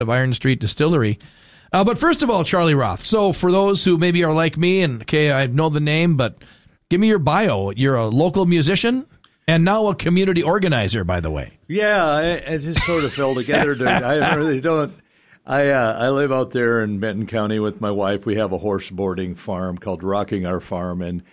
of Iron Street Distillery. But first of all, Charlie Roth. So for those who maybe are like me, and okay, I know the name, but give me your bio. You're a local musician and now a community organizer, by the way. Yeah, it just sort of fell together. I really don't. I live out there in Benton County with my wife. We have a horse boarding farm called Rocking Our Farm, and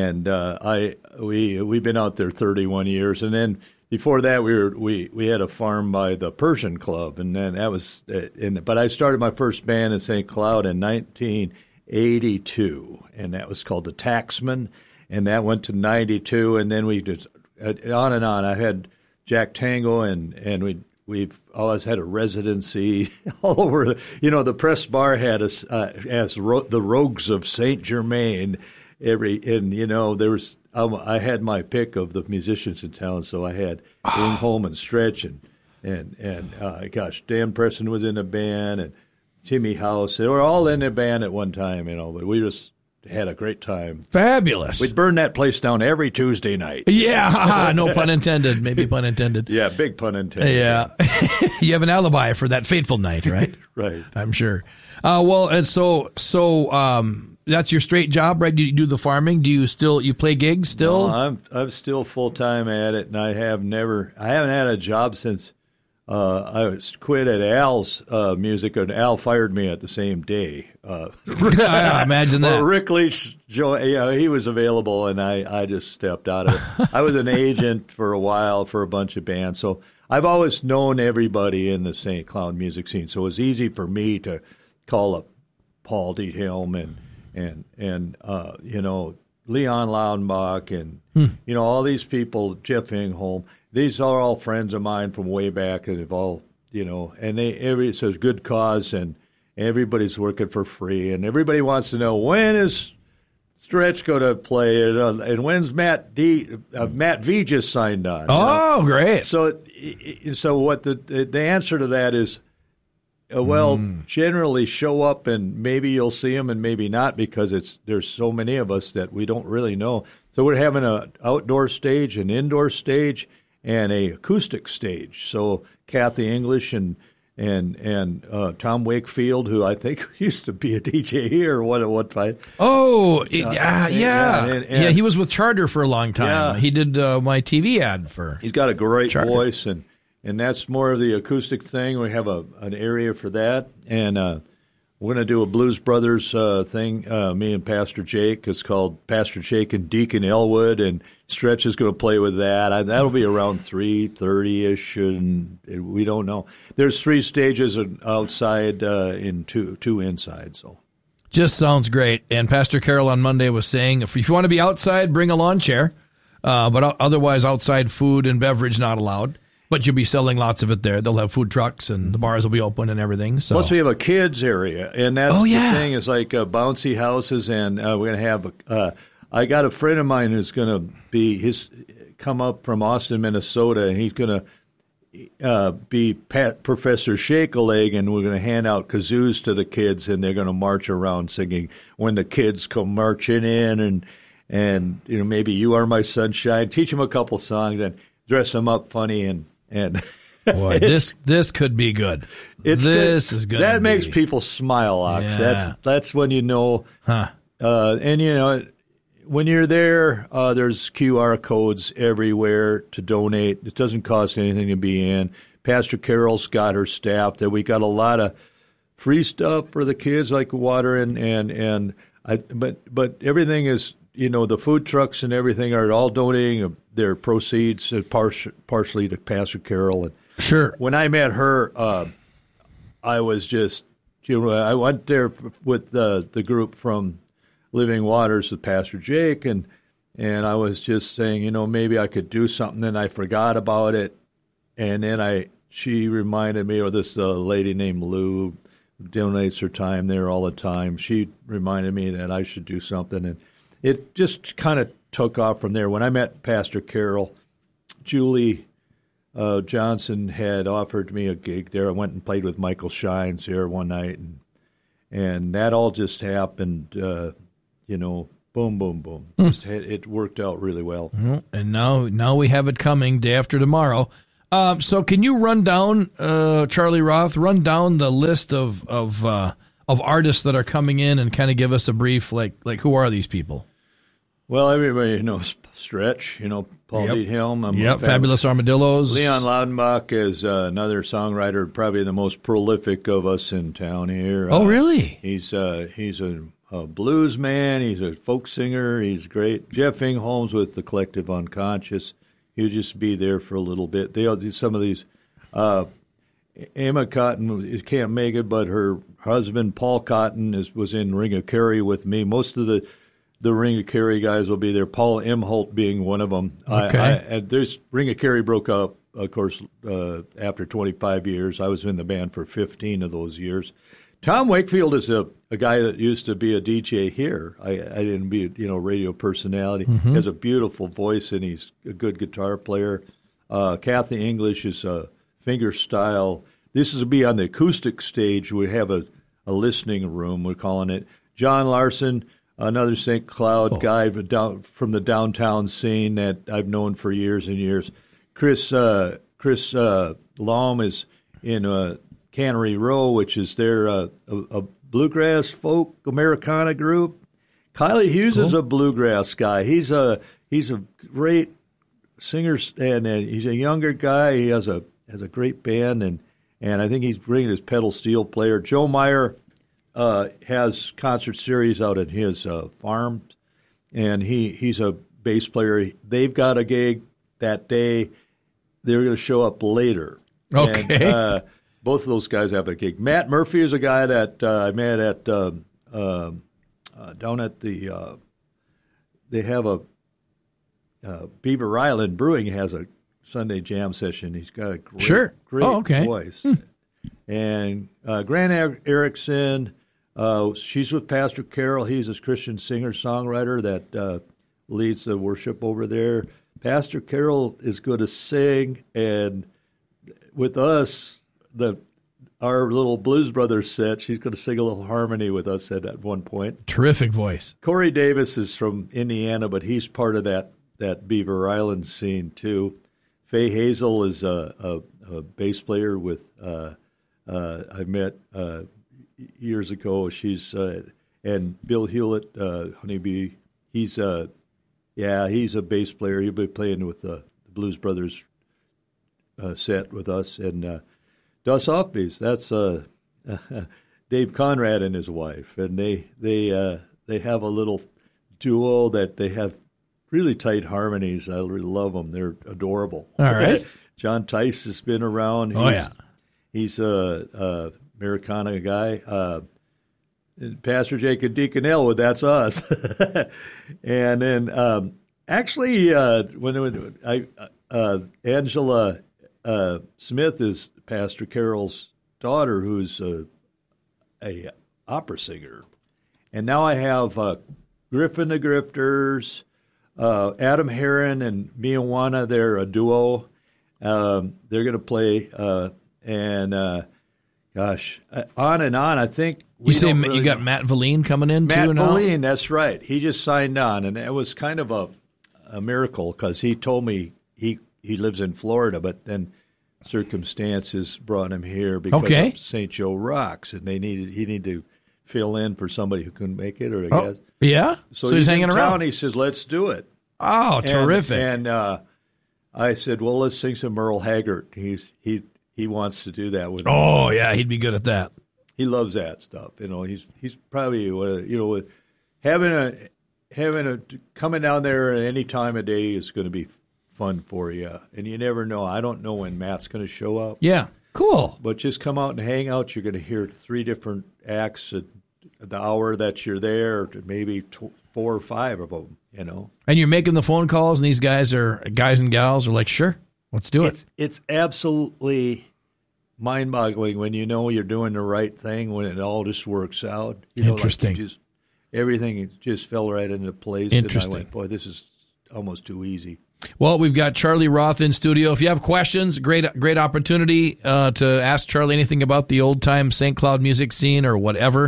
we've been out there 31 years, and then before that we had a farm by the Persian Club, and then that was. But I started my first band in St. Cloud in 1982, and that was called the Taxman, and that went to 92, and then we just on and on. I had Jack Tango, and we've always had a residency all over. The press bar had us as the Rogues of Saint Germain. There was I had my pick of the musicians in town, so I had Wing Holm and Stretch and Dan Preston was in the band and Timmy House. They were all in the band at one time, but we just had a great time. Fabulous. We'd burn that place down every Tuesday night. Yeah, no pun intended. Maybe pun intended. Yeah, big pun intended. Yeah. You have an alibi for that fateful night, right? Right. I'm sure. And so that's your straight job, right? Do you do the farming? Do you play gigs still? No, I'm still full time at it, and I haven't had a job since I was quit at Al's music, and Al fired me at the same day. I imagine that. Well, Rick Leach, he was available, and I just stepped out of it. I was an agent for a while for a bunch of bands, so I've always known everybody in the St. Cloud music scene, so it was easy for me to call up Paul Diethelm and Leon Laudenbach and all these people, Jeff Ingholm. These are all friends of mine from way back, and they've all and it's a good cause, and everybody's working for free, and everybody wants to know when is Stretch going to play, and when's Matt V just signed on. Oh, great! So what the answer to that is. Generally show up and maybe you'll see them and maybe not because there's so many of us that we don't really know. So we're having an outdoor stage, an indoor stage, and a acoustic stage. So Kathy English and Tom Wakefield, who I think used to be a DJ here, what fight? Oh, yeah. He was with Charter for a long time. Yeah. He did my TV ad for. He's got a great Charter. voice and that's more of the acoustic thing. We have an area for that. And we're going to do a Blues Brothers thing, me and Pastor Jake. It's called Pastor Jake and Deacon Elwood, and Stretch is going to play with that. That'll be around 3:30-ish, and we don't know. There's 3 stages outside and two inside. So just sounds great. And Pastor Carol on Monday was saying, if you want to be outside, bring a lawn chair, but otherwise outside food and beverage not allowed. But you'll be selling lots of it there. They'll have food trucks, and the bars will be open and everything. So. Plus, we have a kids area, and that's the thing. It's like bouncy houses, and we're going to have. I got a friend of mine who's going to come up from Austin, Minnesota, and he's going to be Professor Shake-a-Leg, and we're going to hand out kazoos to the kids, and they're going to march around singing when the kids come marching in, and maybe You Are My Sunshine. Teach them a couple songs and dress them up funny and boy, this could be good. This is good. That makes people smile, Ox. Yeah. That's when you know. And when you're there, there's QR codes everywhere to donate. It doesn't cost anything to be in. Pastor Carol's got her staff that we got a lot of free stuff for the kids, like water but everything is. The food trucks and everything are all donating their proceeds partially to Pastor Carol. And sure. When I met her, I was just, I went there with the group from Living Waters with Pastor Jake, and I was just saying, maybe I could do something, and I forgot about it. And then she reminded me of this lady named Lou, who donates her time there all the time. She reminded me that I should do something, and it just kind of took off from there. When I met Pastor Carol, Julie Johnson had offered me a gig there. I went and played with Michael Shines there one night, and that all just happened, boom, boom, boom. It worked out really well. And now we have it coming day after tomorrow. So can you run down, Charlie Roth, run down the list of artists that are coming in and kind of give us a brief, like who are these people? Well, everybody knows Stretch, Paul Diethelm. Fabulous Armadillos. Leon Laudenbach is another songwriter, probably the most prolific of us in town here. Oh, really? He's a blues man. He's a folk singer. He's great. Jeff Ingholm's with the Collective Unconscious. He'll just be there for a little bit. They'll do some of these. Emma Cotton can't make it, but her husband, Paul Cotton, was in Ring of Kerry with me. Most of the Ring of Kerry guys will be there, Paul Imholt being one of them. Okay. Ring of Kerry broke up, of course, after 25 years. I was in the band for 15 of those years. Tom Wakefield is a guy that used to be a DJ here. I didn't be a radio personality. Mm-hmm. He has a beautiful voice, and he's a good guitar player. Kathy English is a fingerstyle. This is to be on the acoustic stage. We have a listening room, we're calling it. John Larson, another St. Cloud guy from the downtown scene that I've known for years and years. Chris Laum is in Cannery Row, which is their a bluegrass folk Americana group. Kylie Hughes is a bluegrass guy. He's a great singer, and he's a younger guy. He has a great band, and I think he's bringing his pedal steel player. Joe Meyer has concert series out at his farm, and he's a bass player. They've got a gig that day. They're going to show up later. Okay. And, both of those guys have a gig. Matt Murphy is a guy that I met at down at the. They have a Beaver Island Brewing has a Sunday jam session. He's got a great voice. And Grant Erickson, she's with Pastor Carol. He's a Christian singer-songwriter that leads the worship over there. Pastor Carol is going to sing, and with us, our little Blues Brothers set, she's going to sing a little harmony with us at one point. Terrific voice. Corey Davis is from Indiana, but he's part of that Beaver Island scene, too. Faye Hazel is a bass player with I met years ago. She's and Bill Hewlett, Honeybee. He's a bass player. He'll be playing with the Blues Brothers set with us. And Das Offbeats, that's Dave Conrad and his wife, and they have a little duo that they have really tight harmonies. I really love them. They're adorable. All right. John Tice has been around. He's a Americana guy. Pastor Jake and Deacon Elwood, that's us. And then Angela Smith is Pastor Carol's daughter, who's a opera singer. And now I have Griffin the Grifters, Adam Heron and Mia Wana. They're a duo. They're going to play, on and on. I think you got Matt Valine coming in too now? Matt Valine, that's right. He just signed on, and it was kind of a miracle because he told me he lives in Florida, but then circumstances brought him here because of St. Joe Rocks, and he needed to fill in for somebody who couldn't make it. So he's hanging in around. Town, he says, "Let's do it." Oh, terrific! And I said, "Well, let's sing some Merle Haggard." He wants to do that with us. Oh, yeah, he'd be good at that. He loves that stuff. He's probably having a coming down there at any time of day is going to be fun for you, and you never know. I don't know when Matt's going to show up. Yeah, cool. But just come out and hang out. You're going to hear 3 different acts at the hour that you're there, maybe 4 or 5 of them. And you're making the phone calls, and these guys and gals are like, "Sure, let's do it." It's absolutely mind-boggling when you know you're doing the right thing when it all just works out. Interesting. Everything just fell right into place. Interesting. And I went, boy, this is almost too easy. Well, we've got Charlie Roth in studio. If you have questions, great opportunity to ask Charlie anything about the old-time St. Cloud music scene or whatever.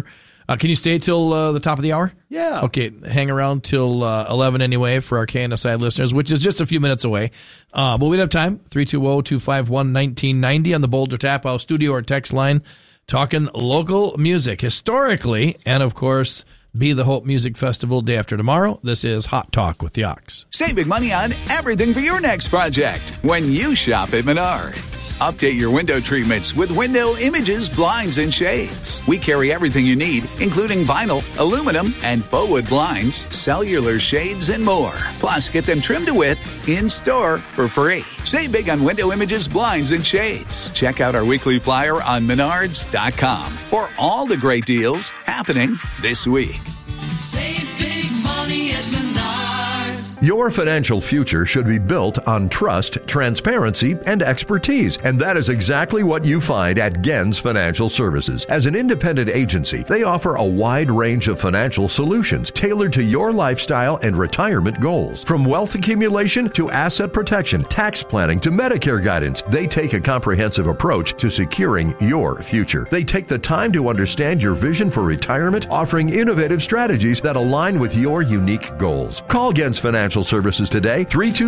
Can you stay till the top of the hour? Yeah. Okay, hang around till 11 anyway for our KNSI listeners, which is just a few minutes away. But we have time, 320-251-1990 on the Boulder Tap House studio or text line, talking local music, historically, and of course, Be the Hope Music Festival day after tomorrow. This is Hot Talk with the Ox. Save big money on everything for your next project when you shop at Menards. Update your window treatments with Window Images, Blinds, and Shades. We carry everything you need, including vinyl, aluminum, and faux wood blinds, cellular shades, and more. Plus, get them trimmed to width in-store for free. Save big on Window Images, Blinds, and Shades. Check out our weekly flyer on Menards.com for all the great deals happening this week. Save big money at Menards. Your financial future should be built on trust, transparency, and expertise. And that is exactly what you find at Gens Financial Services. As an independent agency, they offer a wide range of financial solutions tailored to your lifestyle and retirement goals. From wealth accumulation to asset protection, tax planning to Medicare guidance, they take a comprehensive approach to securing your future. They take the time to understand your vision for retirement, offering innovative strategies that align with your unique goals. Call Gens Financial Services today,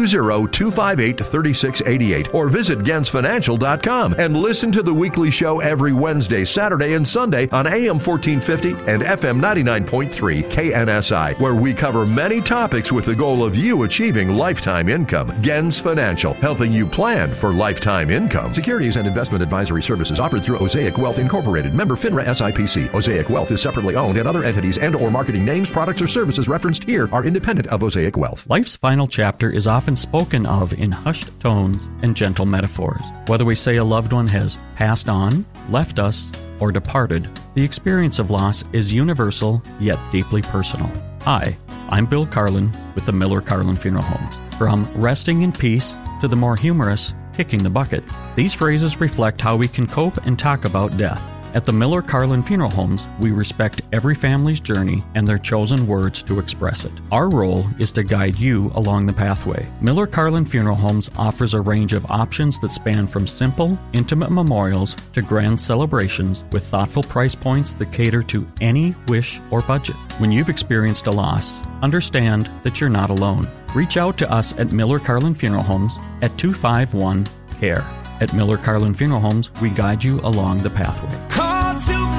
320-258-3688, or visit GensFinancial.com and listen to the weekly show every Wednesday, Saturday, and Sunday on AM 1450 and FM 99.3 KNSI, where we cover many topics with the goal of you achieving lifetime income. Gens Financial, helping you plan for lifetime income. Securities and investment advisory services offered through Osaic Wealth Incorporated, member FINRA SIPC. Osaic Wealth is separately owned, and other entities and or marketing names, products, or services referenced here are independent of Osaic Wealth. Life's final chapter is often spoken of in hushed tones and gentle metaphors. Whether we say a loved one has passed on, left us, or departed, the experience of loss is universal yet deeply personal. Hi, I'm Bill Carlin with the Miller Carlin Funeral Homes. From resting in peace to the more humorous kicking the bucket, these phrases reflect how we can cope and talk about death. At the Miller Carlin Funeral Homes, we respect every family's journey and their chosen words to express it. Our role is to guide you along the pathway. Miller Carlin Funeral Homes offers a range of options that span from simple, intimate memorials to grand celebrations with thoughtful price points that cater to any wish or budget. When you've experienced a loss, understand that you're not alone. Reach out to us at Miller Carlin Funeral Homes at 251-CARE. At Miller Carlin Funeral Homes, we guide you along the pathway. Call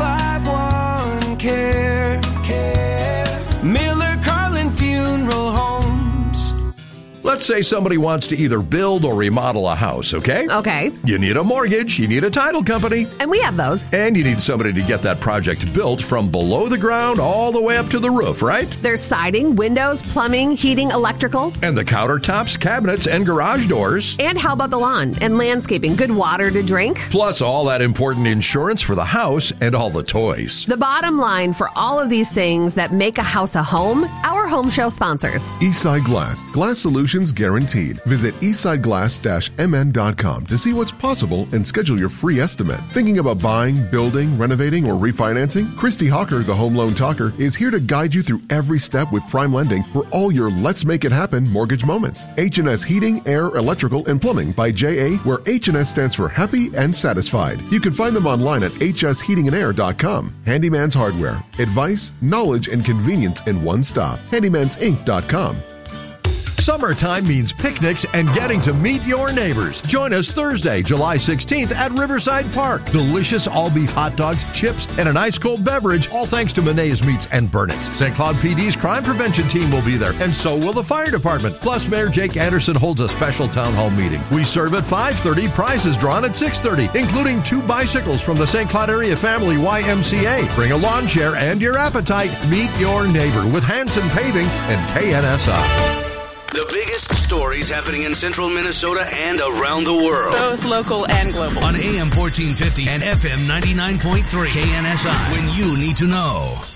251-CARE. Miller Carlin Funeral Homes. Let's say somebody wants to either build or remodel a house, okay? Okay. You need a mortgage, you need a title company, And we have those. and you need somebody to get that project built from below the ground all the way up to the roof, right? There's siding, windows, plumbing, heating, electrical. And the countertops, cabinets, and garage doors. And how about the lawn and landscaping? Good water to drink? Plus all that important insurance for the house and all the toys. The bottom line for all of these things that make a house a home, our home show sponsors. Eastside Glass. Glass solutions guaranteed. Visit eastsideglass-mn.com to see what's possible and schedule your free estimate. Thinking about buying, building, renovating, or refinancing? Christy Hawker, the Home Loan Talker, is here to guide you through every step with prime lending for all your Let's Make It Happen mortgage moments. H&S Heating, Air, Electrical, and Plumbing by J.A., where H&S stands for Happy and Satisfied. You can find them online at hsheatingandair.com. Handyman's Hardware. Advice, knowledge, and convenience in one stop. handymansinc.com. Summertime means picnics and getting to meet your neighbors. Join us Thursday, July 16th at Riverside Park. Delicious all-beef hot dogs, chips, and an ice-cold beverage, all thanks to Monet's Meats and Burnix. St. Cloud PD's crime prevention team will be there, and so will the fire department. Plus, Mayor Jake Anderson holds a special town hall meeting. We serve at 5:30, prizes drawn at 6:30, including 2 bicycles from the St. Cloud Area Family YMCA. Bring a lawn chair and your appetite. Meet your neighbor with Hanson Paving and KNSI. The biggest stories happening in central Minnesota and around the world. Both local and global. On AM 1450 and FM 99.3 KNSI. When you need to know.